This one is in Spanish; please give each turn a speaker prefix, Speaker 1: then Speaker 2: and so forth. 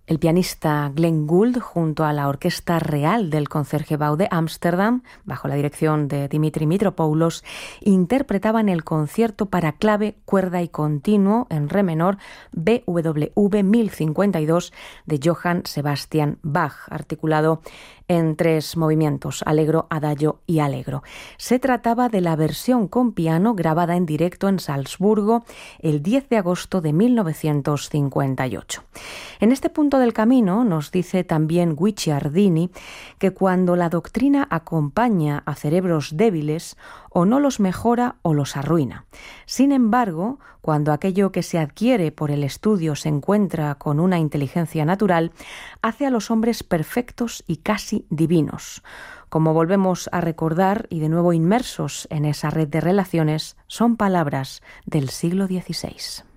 Speaker 1: El pianista Glenn Gould, junto a la Orquesta Real del Concertgebouw de Ámsterdam, bajo la dirección de Dimitri Mitropoulos, interpretaban el concierto para clave, cuerda y continuo en re menor BWV 1052 de Johann Sebastian Bach, articulado en 3 movimientos, allegro, adagio y allegro. Se trataba de la versión con piano grabada en directo en Salzburgo el 10 de agosto de 1958. En este punto del camino nos dice también Guicciardini que cuando la doctrina acompaña a cerebros débiles, o no los mejora o los arruina. Sin embargo, cuando aquello que se adquiere por el estudio se encuentra con una inteligencia natural, hace a los hombres perfectos y casi divinos. Como volvemos a recordar, y de nuevo inmersos en esa red de relaciones, son palabras del siglo XVI.